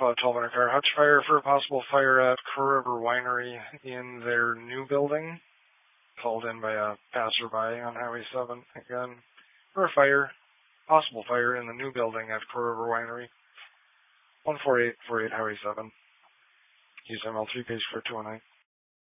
1200 car hutch fire for a possible fire at Crow River Winery in their new building. Called in by a passerby on Highway 7 again for a fire, possible fire in the new building at Crow River Winery. 14848 Highway 7. Use ML3 page for 209.